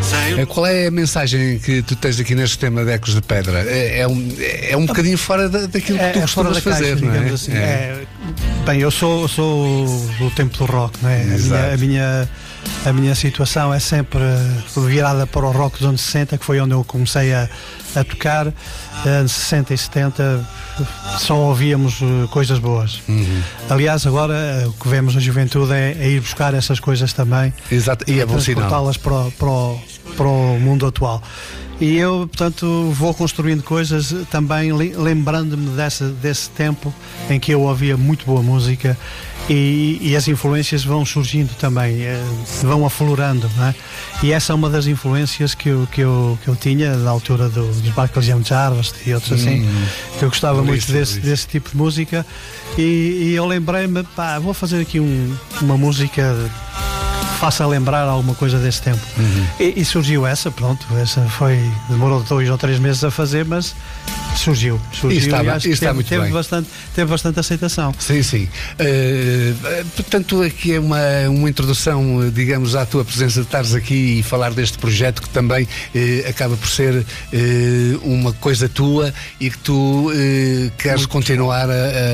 Qual é a mensagem que tu tens aqui neste tema de Ecos de Pedra? É um bocadinho fora daquilo que tu costumas fazer, não é? Assim. Bem, eu sou do tempo do rock, não é? A minha situação é sempre virada para o rock dos anos 60, que foi onde eu comecei a tocar. Anos 60 e 70 só ouvíamos coisas boas. Aliás, agora o que vemos na juventude é ir buscar essas coisas também. Exato. E é bom sinal. Transportá-las para o mundo atual. E eu, portanto, vou construindo coisas também lembrando-me desse tempo em que eu ouvia muito boa música e as influências vão surgindo também, vão aflorando, não é? E essa é uma das influências que eu tinha da altura dos Michael Jarvis e outros assim, que eu gostava muito desse tipo de música e eu lembrei-me, vou fazer aqui uma música faça lembrar alguma coisa desse tempo. E surgiu essa demorou 2 ou 3 meses a fazer, mas surgiu e acho que teve bastante aceitação. Sim. Portanto, aqui é uma introdução, digamos, à tua presença, de estares aqui e falar deste projeto que também acaba por ser uma coisa tua e que tu queres muito continuar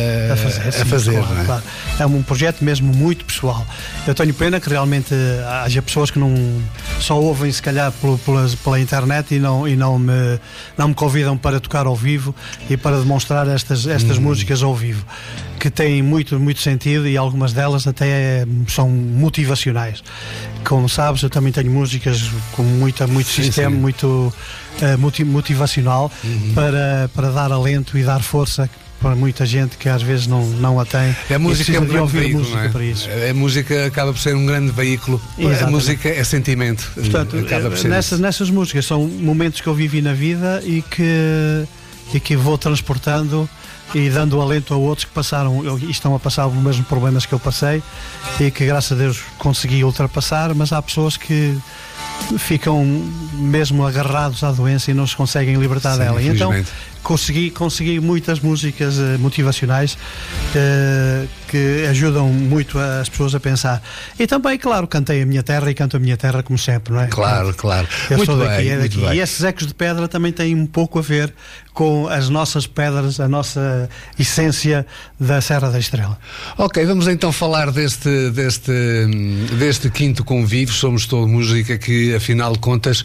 a fazer. Claro. É um projeto mesmo muito pessoal. Eu tenho pena que realmente haja pessoas que não só ouvem, se calhar, pela internet e não me convidam para tocar ao vivo e para demonstrar estas músicas ao vivo, que têm muito, muito sentido e algumas delas até são motivacionais. Como sabes, eu também tenho músicas com muito sistema, muito motivacional para dar alento e dar força para muita gente que às vezes não a tem. A música é um grande veículo, música, não é? Para isso. A música acaba por ser um grande veículo. Exatamente. A música é sentimento. Portanto, nessas músicas são momentos que eu vivi na vida e que vou transportando e dando alento a outros que estão a passar os mesmos problemas que eu passei e que, graças a Deus, consegui ultrapassar, mas há pessoas que ficam mesmo agarrados à doença e não se conseguem libertar dela. E então consegui muitas músicas motivacionais que ajudam muito as pessoas a pensar. E também, claro, cantei a minha terra e canto a minha terra como sempre, não é? Claro. Eu muito sou daqui, bem, daqui. E esses Ecos de Pedra também têm um pouco a ver com as nossas pedras, a nossa essência da Serra da Estrela. Ok, vamos então falar deste quinto convívio, Somos Todo Música, que afinal de contas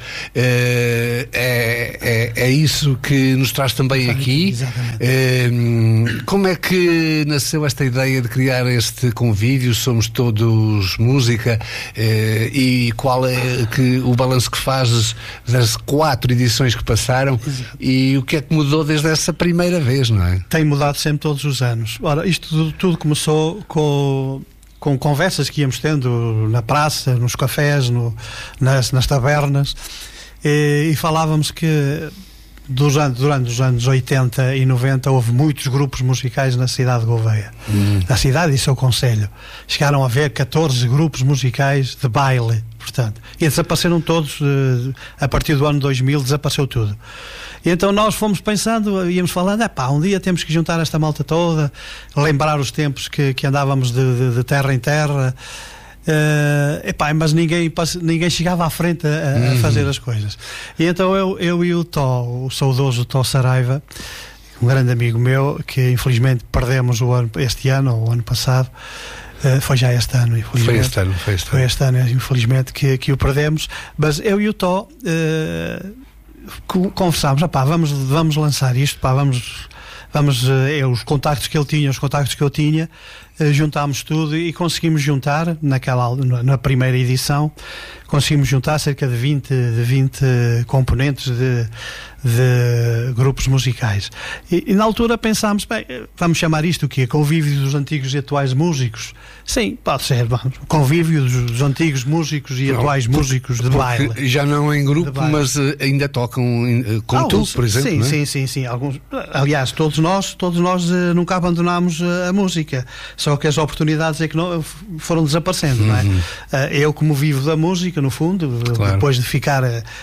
é isso que nos traz também aqui. Exatamente. Como é que nasceu esta ideia de criar este convívio, Somos Todos Música, e qual é o balanço que fazes das 4 edições que passaram? Exato. E o que é que mudou desde essa primeira vez, não é? Tem mudado sempre todos os anos. Ora, isto tudo começou com conversas que íamos tendo na praça, nos cafés, nas tabernas, e falávamos que durante os anos 80 e 90 houve muitos grupos musicais na cidade de Gouveia, na cidade e seu concelho. Chegaram a haver 14 grupos musicais de baile, portanto, e desapareceram todos. A partir do ano 2000 desapareceu tudo. E então nós fomos pensando, íamos falando, um dia temos que juntar esta malta toda, lembrar os tempos que andávamos de terra em terra. Mas ninguém chegava à frente a fazer as coisas. E então eu e o saudoso Tó Saraiva, um grande amigo meu, que infelizmente perdemos este ano ou o ano passado, foi já este ano, infelizmente. Foi este ano, infelizmente, que o perdemos. Mas eu e o Tó conversámos, vamos lançar isto, os contactos que ele tinha, os contactos que eu tinha, juntámos tudo e conseguimos juntar na primeira edição, conseguimos juntar cerca de 20 componentes de grupos musicais. E na altura pensámos, vamos chamar isto o quê? Convívio dos antigos e atuais músicos? Sim, pode ser. Convívio dos antigos músicos e atuais músicos de baile. Já não em grupo, mas ainda tocam como tu, por exemplo. Sim. Alguns, aliás, todos nós nunca abandonámos a música. Só que as oportunidades é que não, foram desaparecendo, não é? Eu, como vivo da música, no fundo, claro, depois de ficar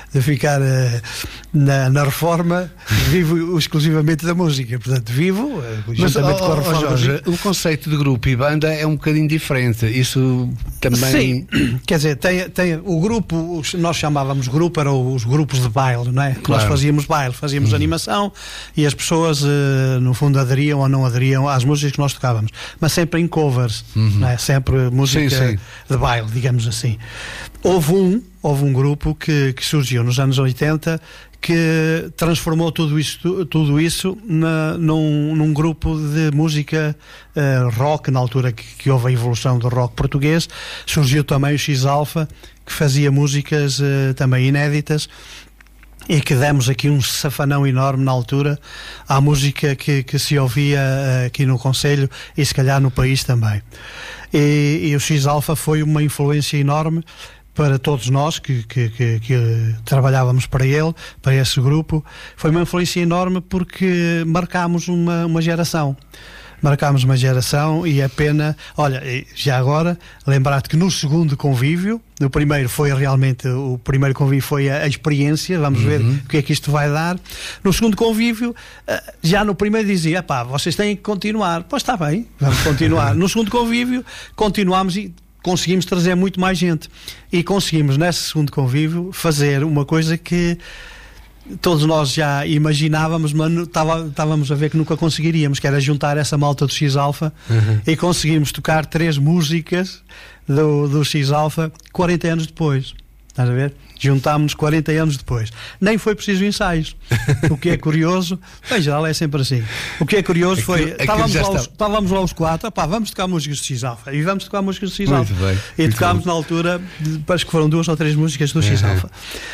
na reforma, vivo exclusivamente da música. Portanto, vivo juntamente com a reforma. Jorge, o conceito de grupo e banda é um bocadinho diferente. Isso também... Sim, quer dizer, tem o grupo, nós chamávamos grupo, eram os grupos de baile, não é? Claro. Nós fazíamos baile, fazíamos animação e as pessoas, no fundo, aderiam ou não aderiam às músicas que nós tocávamos. Mas sempre em covers, não é? Sempre música de baile, digamos assim. Houve um grupo que surgiu nos anos 80 que transformou tudo isso num grupo de música rock. Na altura que houve a evolução do rock português, surgiu também o X-Alpha, que fazia músicas também inéditas, e que demos aqui um safanão enorme na altura à música que se ouvia aqui no Concelho e se calhar no país também. E o X-Alpha foi uma influência enorme para todos nós que trabalhávamos para ele, para esse grupo. Foi uma influência enorme porque marcámos uma geração. Marcámos uma geração e é pena, olha, já agora, lembrar-te que no segundo convívio, no primeiro foi realmente, o primeiro convívio foi a experiência, vamos ver o que é que isto vai dar. No segundo convívio, já no primeiro dizia, pá, vocês têm que continuar. Pois está bem, vamos continuar. No segundo convívio, continuámos e conseguimos trazer muito mais gente. E conseguimos, nesse segundo convívio, fazer uma coisa que todos nós já imaginávamos, mas estávamos a ver que nunca conseguiríamos, que era juntar essa malta do X-Alpha e conseguimos tocar 3 músicas do X-Alpha 40 anos depois. Estás a ver? Juntámos-nos 40 anos depois. Nem foi preciso ensaios. O que é curioso, em geral é sempre assim. O que é curioso foi, estávamos lá os 4, pá, vamos tocar músicas do X-Alpha. E vamos tocar músicas do X-Alpha. E tocámos na altura, parece que foram 2 ou 3 músicas do X-Alpha.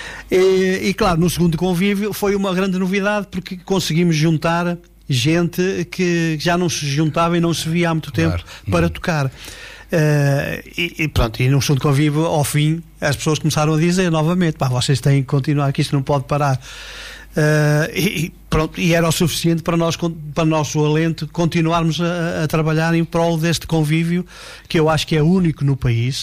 E claro, no segundo convívio foi uma grande novidade, porque conseguimos juntar gente que já não se juntava e não se via há muito tempo para tocar. Pronto, e no segundo convívio, ao fim, as pessoas começaram a dizer novamente, pá, vocês têm que continuar, que isto não pode parar. Pronto, e era o suficiente para o nosso alento continuarmos a trabalhar em prol deste convívio, que eu acho que é único no país,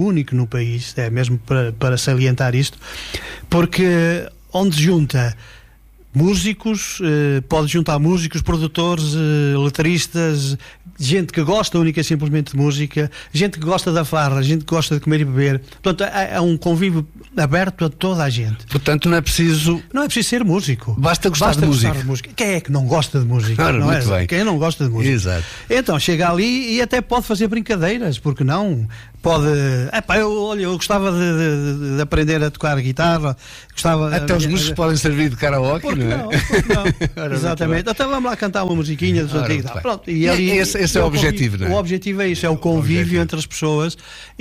é mesmo para salientar isto, porque onde junta músicos, pode juntar músicos, produtores, letristas, gente que gosta única e simplesmente de música, gente que gosta da farra, gente que gosta de comer e beber. Portanto, é um convívio aberto a toda a gente. Portanto, não é preciso ser músico. Basta gostar de música. Quem é que não gosta de música? Claro, não muito é? bem. Quem não gosta de música? Exato. Então, chega ali e até pode fazer brincadeiras, porque não? Pode... eu gostava de aprender a tocar guitarra. Até os músicos podem servir de karaoke, não é? Não. Exatamente. Então vamos lá cantar uma musiquinha. Pronto. E ali, esse é o objetivo, não é? O objetivo é isso, é o convívio entre as pessoas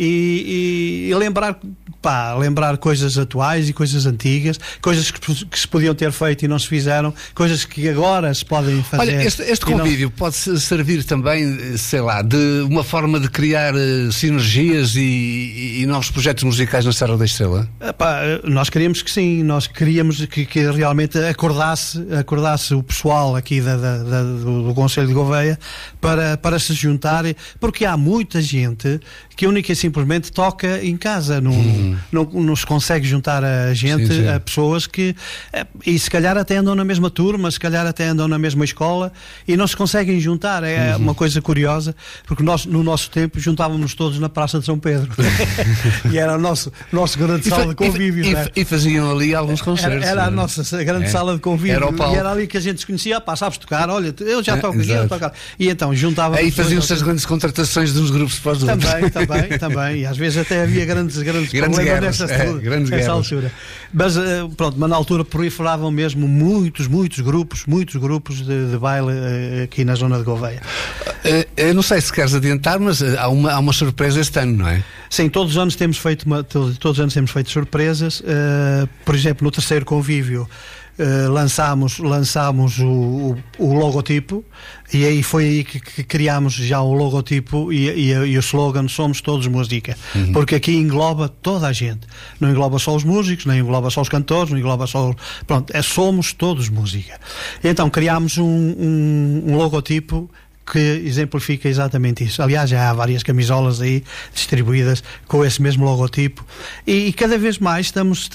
e lembrar coisas atuais e coisas antigas, coisas que se podiam ter feito e não se fizeram, coisas que agora se podem fazer. Olha, este convívio pode servir também, sei lá, de uma forma de criar sinergias e novos projetos musicais na Serra da Estrela? Nós queríamos que sim, nós queríamos que realmente acordasse o pessoal aqui do Concelho de Gouveia para se juntar, porque há muita gente que única e simplesmente toca em casa, não se consegue juntar a gente, sim. A pessoas que, e se calhar até andam na mesma turma, se calhar até andam na mesma escola e não se conseguem juntar. É uma coisa curiosa, porque nós no nosso tempo juntávamos todos na Praça de São Pedro e era o nosso grande sala de convívio. E faziam ali alguns concertos. Era a nossa grande sala de convívio. E era ali que a gente se conhecia, sabes tocar, olha, eu já toco aqui, eu toco. E então juntávamos. Aí faziam-se as grandes contratações de uns grupos para os outros. Também. E às vezes até havia grandes problemas nessa altura. Mas pronto, mas na altura proliferavam mesmo muitos grupos de baile aqui na zona de Gouveia. Eu não sei se queres adiantar, mas há uma surpresa este ano, não é? Sim, todos os anos temos feito surpresas. Por exemplo, no terceiro convívio lançámos o logotipo, e aí foi aí que criámos já o logotipo e o slogan Somos Todos Música, porque aqui engloba toda a gente, não engloba só os músicos, nem engloba só os cantores, não engloba só, Somos Todos Música. Então criámos um logotipo que exemplifica exatamente isso. Aliás, já há várias camisolas aí distribuídas com esse mesmo logotipo e cada vez mais estamos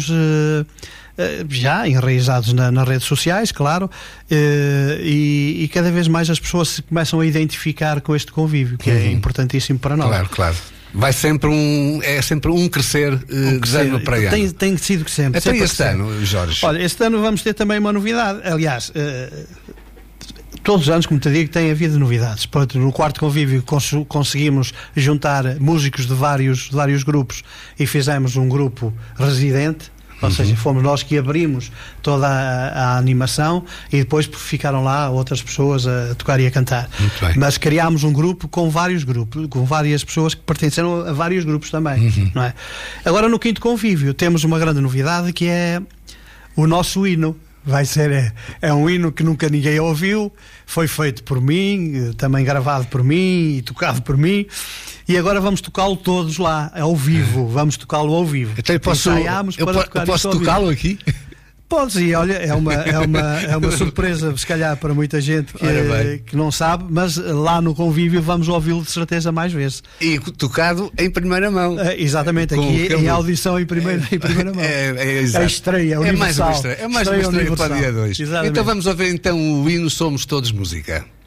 já enraizados nas redes sociais, claro, e cada vez mais as pessoas se começam a identificar com este convívio, que é importantíssimo para nós. Claro, claro. Vai sempre é sempre um crescer, de ano para ano. Tem sido que sempre. Até este ano, Jorge. Olha, este ano vamos ter também uma novidade. Aliás, todos os anos, como te digo, tem havido novidades. No quarto convívio conseguimos juntar músicos de vários grupos e fizemos um grupo residente. Ou seja, fomos nós que abrimos toda a animação e depois ficaram lá outras pessoas a tocar e a cantar. Mas criámos um grupo com vários grupos, com várias pessoas que pertenceram a vários grupos também. Não é? Agora, no quinto convívio, temos uma grande novidade, que é o nosso hino. Vai ser, é um hino que nunca ninguém ouviu, foi feito por mim, também gravado por mim e tocado por mim, e agora vamos tocá-lo todos lá, ao vivo, vamos tocá-lo ao vivo. Então eu posso tocá-lo aqui? Podes, e olha, é uma surpresa, se calhar, para muita gente que não sabe, mas lá no convívio vamos ouvi-lo de certeza mais vezes. E tocado em primeira mão. Exatamente, aqui em audição em primeira mão. É estreia, universal. É mais uma estreia para o dia 2. Então vamos ouvir então o hino Somos Todos Música.